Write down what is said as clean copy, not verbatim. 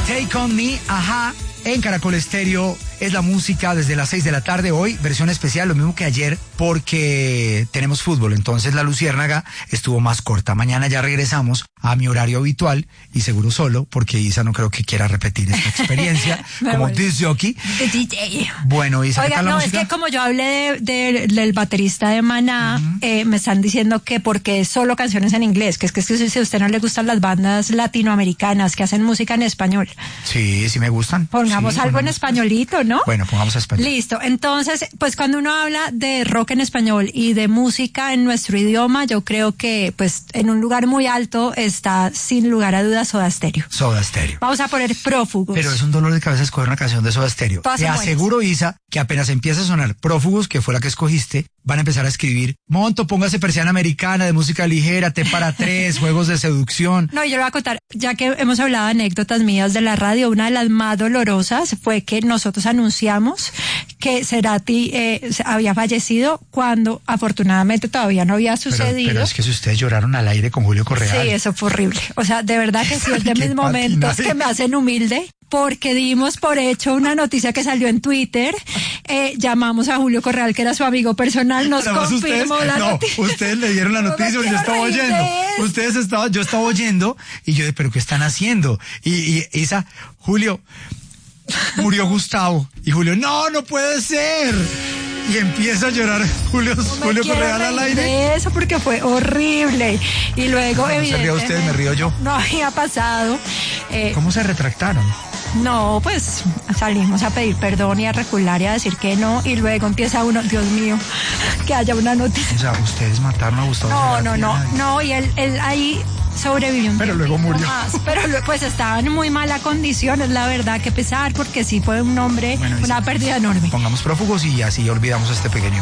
Take On Me, Ajá, en Caracol Estéreo. Es la música desde las 6 de la tarde. Hoy, versión especial, lo mismo que ayer, porque tenemos fútbol. Entonces la luciérnaga estuvo más corta. Mañana ya regresamos a mi horario habitual y seguro solo, porque Isa no creo que quiera repetir esta experiencia como disc jockey. Bueno, Isa, oiga, ¿qué tal la no, música? es que como yo hablé del baterista de Maná, me están diciendo que porque solo canciones en inglés, que es que si a usted no le gustan las bandas latinoamericanas que hacen música en español. Sí, sí me gustan. Pongamos algo en españolito, ¿no? Bueno, pongamos español. Listo. Entonces, pues cuando uno habla de rock en español y de música en nuestro idioma, yo creo que pues en un lugar muy alto está sin lugar a dudas Soda Stereo. Soda Stereo. Vamos a poner Prófugos. Pero es un dolor de cabeza escoger una canción de Soda Stereo. Todas Te son aseguro, buenas. Isa, que apenas empieza a sonar Prófugos, que fue la que escogiste, van a empezar a escribir: Monto, póngase persiana americana, de música ligera, té para tres, juegos de seducción. No, yo le voy a contar, ya que hemos hablado de anécdotas mías de la radio, una de las más dolorosas fue que nosotros anunciamos que Cerati había fallecido cuando afortunadamente todavía no había sucedido. Pero es que si ustedes lloraron al aire con Julio Correa. Sí, eso fue horrible. O sea, de verdad que sí es de Qué mis momentos patinaje. que me hacen humilde, porque dimos por hecho una noticia que salió en Twitter, llamamos a Julio Correal, que era su amigo personal, nos Además, confirmó la noticia. ustedes le dieron la No me noticia, porque yo quiero estaba reír oyendo. de eso. Yo estaba oyendo y yo dije, ¿pero qué están haciendo? Y Isa, Julio, murió Gustavo. Y Julio, no puede ser. Y empieza a llorar Julio Correal al aire. De eso porque fue horrible. Y luego, No se ría evidentemente, usted, me río yo. no había pasado. ¿Cómo se retractaron? No, pues salimos a pedir perdón y a recular y a decir que no, y luego empieza uno, Dios mío, que haya una noticia. O sea, ustedes mataron a Gustavo Cerati. No, y él ahí sobrevivió un Pero tiempo luego murió. más, pero pues estaba en muy mala condición, es la verdad, que pesar, porque sí fue un hombre, Bueno, una pérdida enorme. Pongamos Prófugos y así olvidamos a este pequeño.